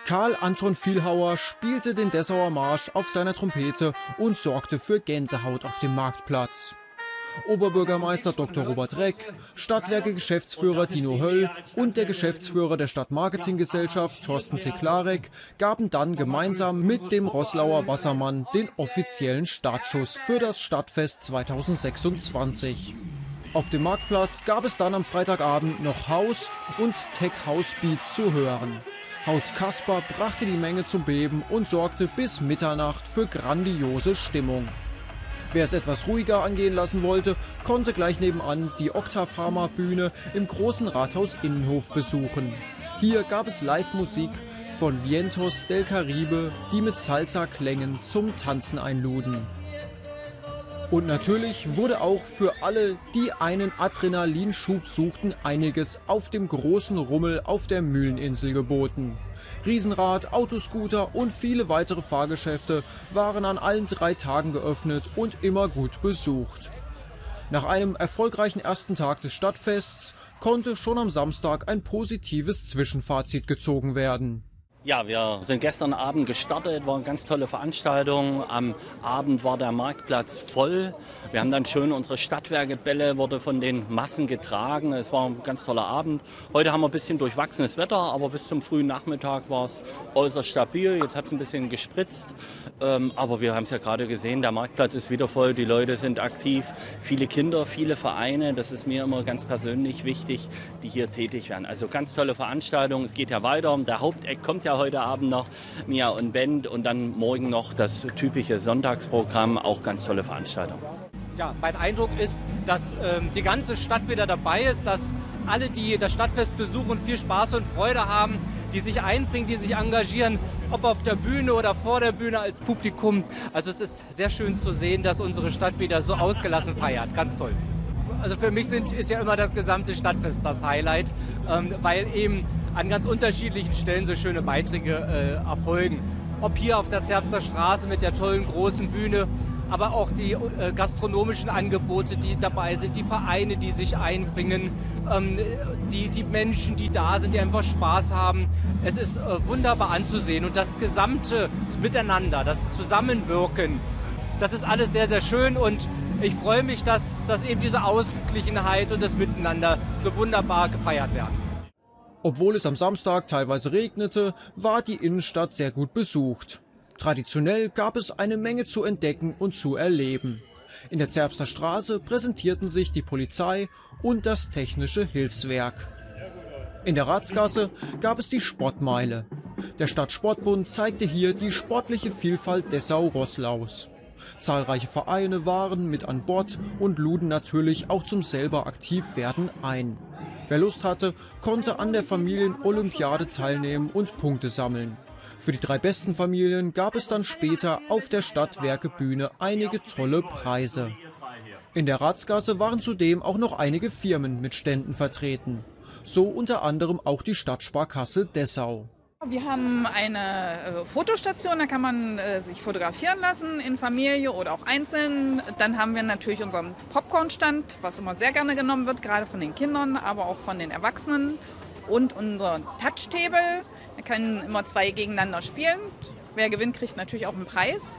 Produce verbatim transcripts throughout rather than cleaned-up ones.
Karl Anton Vielhauer spielte den Dessauer Marsch auf seiner Trompete und sorgte für Gänsehaut auf dem Marktplatz. Oberbürgermeister Doktor Robert Reck, Stadtwerke-Geschäftsführer Dino Höll und der Geschäftsführer der Stadtmarketinggesellschaft Thorsten Zeklarek gaben dann gemeinsam mit dem Roßlauer Wassermann den offiziellen Startschuss für das Stadtfest zweitausendsechsundzwanzig. Auf dem Marktplatz gab es dann am Freitagabend noch House und Tech-House-Beats zu hören. Haus Kasper brachte die Menge zum Beben und sorgte bis Mitternacht für grandiose Stimmung. Wer es etwas ruhiger angehen lassen wollte, konnte gleich nebenan die Octapharma Bühne im großen Rathaus Innenhof besuchen. Hier gab es Live-Musik von Vientos del Caribe, die mit Salsa-Klängen zum Tanzen einluden. Und natürlich wurde auch für alle, die einen Adrenalinschub suchten, einiges auf dem großen Rummel auf der Mühleninsel geboten. Riesenrad, Autoscooter und viele weitere Fahrgeschäfte waren an allen drei Tagen geöffnet und immer gut besucht. Nach einem erfolgreichen ersten Tag des Stadtfests konnte schon am Samstag ein positives Zwischenfazit gezogen werden. Ja, wir sind gestern Abend gestartet, war eine ganz tolle Veranstaltung. Am Abend war der Marktplatz voll. Wir haben dann schön unsere Stadtwerkebälle, wurde von den Massen getragen. Es war ein ganz toller Abend. Heute haben wir ein bisschen durchwachsenes Wetter, aber bis zum frühen Nachmittag war es äußerst stabil. Jetzt hat es ein bisschen gespritzt, ähm, aber wir haben es ja gerade gesehen, der Marktplatz ist wieder voll, die Leute sind aktiv. Viele Kinder, viele Vereine, das ist mir immer ganz persönlich wichtig, die hier tätig werden. Also ganz tolle Veranstaltung, es geht ja weiter. Der Haupteck kommt ja heute Abend noch, Mia und Band, und dann morgen noch das typische Sonntagsprogramm, auch ganz tolle Veranstaltung. Ja, mein Eindruck ist, dass ähm, die ganze Stadt wieder dabei ist, dass alle, die das Stadtfest besuchen, viel Spaß und Freude haben, die sich einbringen, die sich engagieren, ob auf der Bühne oder vor der Bühne als Publikum. Also es ist sehr schön zu sehen, dass unsere Stadt wieder so ausgelassen feiert. Ganz toll. Also für mich sind, ist ja immer das gesamte Stadtfest das Highlight, ähm, weil eben an ganz unterschiedlichen Stellen so schöne Beiträge äh, erfolgen. Ob hier auf der Zerbster Straße mit der tollen großen Bühne, aber auch die äh, gastronomischen Angebote, die dabei sind, die Vereine, die sich einbringen, ähm, die, die Menschen, die da sind, die einfach Spaß haben. Es ist äh, wunderbar anzusehen und das gesamte Miteinander, das Zusammenwirken, das ist alles sehr, sehr schön und ich freue mich, dass, dass eben diese Ausgeglichenheit und das Miteinander so wunderbar gefeiert werden. Obwohl es am Samstag teilweise regnete, war die Innenstadt sehr gut besucht. Traditionell gab es eine Menge zu entdecken und zu erleben. In der Zerbster Straße präsentierten sich die Polizei und das Technische Hilfswerk. In der Ratsgasse gab es die Sportmeile. Der Stadtsportbund zeigte hier die sportliche Vielfalt Dessau-Roßlaus. Zahlreiche Vereine waren mit an Bord und luden natürlich auch zum selber aktiv werden ein. Wer Lust hatte, konnte an der Familienolympiade teilnehmen und Punkte sammeln. Für die drei besten Familien gab es dann später auf der Stadtwerkebühne einige tolle Preise. In der Ratsgasse waren zudem auch noch einige Firmen mit Ständen vertreten. So unter anderem auch die Stadtsparkasse Dessau. Wir haben eine äh, Fotostation, da kann man äh, sich fotografieren lassen, in Familie oder auch einzeln. Dann haben wir natürlich unseren Popcornstand, was immer sehr gerne genommen wird, gerade von den Kindern, aber auch von den Erwachsenen. Und unseren Touch-Table, da können immer zwei gegeneinander spielen. Wer gewinnt, kriegt natürlich auch einen Preis.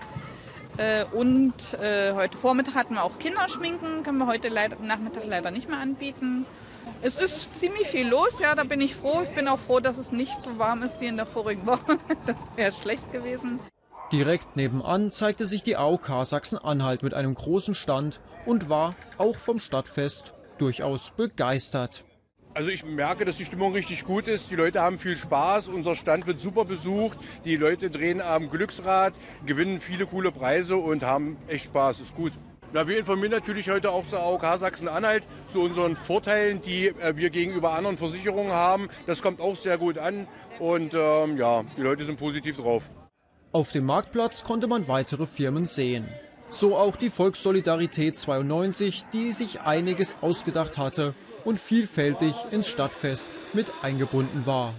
Äh, und äh, heute Vormittag hatten wir auch Kinderschminken, können wir heute leider, Nachmittag leider nicht mehr anbieten. Es ist ziemlich viel los, ja, da bin ich froh. Ich bin auch froh, dass es nicht so warm ist wie in der vorigen Woche. Das wäre schlecht gewesen. Direkt nebenan zeigte sich die A O K Sachsen-Anhalt mit einem großen Stand und war auch vom Stadtfest durchaus begeistert. Also ich merke, dass die Stimmung richtig gut ist. Die Leute haben viel Spaß, unser Stand wird super besucht. Die Leute drehen am Glücksrad, gewinnen viele coole Preise und haben echt Spaß, ist gut. Na, wir informieren natürlich heute auch zur A O K Sachsen-Anhalt zu unseren Vorteilen, die äh, wir gegenüber anderen Versicherungen haben. Das kommt auch sehr gut an und ähm, ja, die Leute sind positiv drauf. Auf dem Marktplatz konnte man weitere Firmen sehen. So auch die Volkssolidarität zweiundneunzig, die sich einiges ausgedacht hatte und vielfältig ins Stadtfest mit eingebunden war.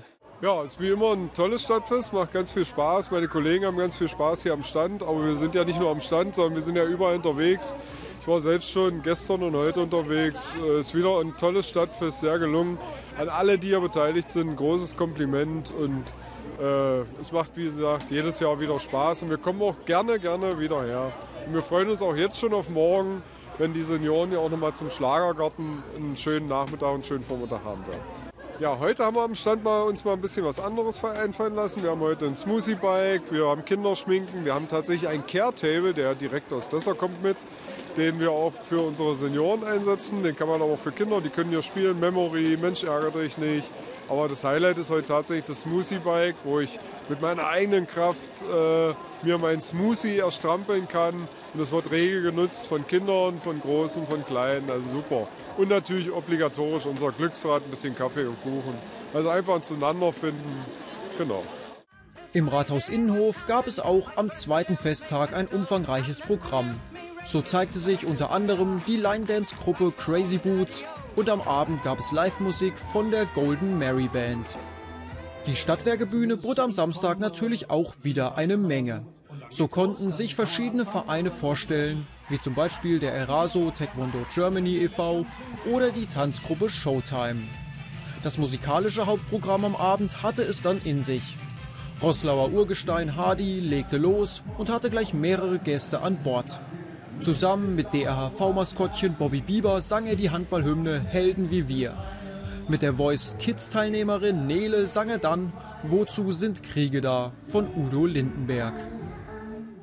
Ja, es ist wie immer ein tolles Stadtfest, macht ganz viel Spaß. Meine Kollegen haben ganz viel Spaß hier am Stand, aber wir sind ja nicht nur am Stand, sondern wir sind ja überall unterwegs. Ich war selbst schon gestern und heute unterwegs. Es ist wieder ein tolles Stadtfest, sehr gelungen. An alle, die hier beteiligt sind, ein großes Kompliment und äh, es macht, wie gesagt, jedes Jahr wieder Spaß und wir kommen auch gerne, gerne wieder her. Und wir freuen uns auch jetzt schon auf morgen, wenn die Senioren ja auch nochmal zum Schlagergarten einen schönen Nachmittag und einen schönen Vormittag haben werden. Ja, heute haben wir am Stand mal uns mal ein bisschen was anderes einfallen lassen. Wir haben heute ein Smoothie-Bike, wir haben Kinderschminken, wir haben tatsächlich ein Care-Table, der direkt aus Dessau kommt mit, den wir auch für unsere Senioren einsetzen. Den kann man aber auch für Kinder, die können hier spielen, Memory, Mensch ärgere dich nicht. Aber das Highlight ist heute tatsächlich das Smoothie-Bike, wo ich mit meiner eigenen Kraft äh, mir meinen Smoothie erstrampeln kann. Und das wird rege genutzt von Kindern, von Großen, von Kleinen, also super. Und natürlich obligatorisch unser Glücksrad, ein bisschen Kaffee und Kuchen. Also einfach ein Zueinanderfinden, genau. Im Rathaus-Innenhof gab es auch am zweiten Festtag ein umfangreiches Programm. So zeigte sich unter anderem die Line-Dance-Gruppe Crazy Boots und am Abend gab es Live-Musik von der Golden Mary Band. Die Stadtwerkebühne bot am Samstag natürlich auch wieder eine Menge. So konnten sich verschiedene Vereine vorstellen, wie zum Beispiel der Eraso Taekwondo Germany e V oder die Tanzgruppe Showtime. Das musikalische Hauptprogramm am Abend hatte es dann in sich. Roßlauer Urgestein Hardy legte los und hatte gleich mehrere Gäste an Bord. Zusammen mit D R H V-Maskottchen Bobby Bieber sang er die Handballhymne Helden wie wir. Mit der Voice Kids-Teilnehmerin Nele sang er dann Wozu sind Kriege da von Udo Lindenberg.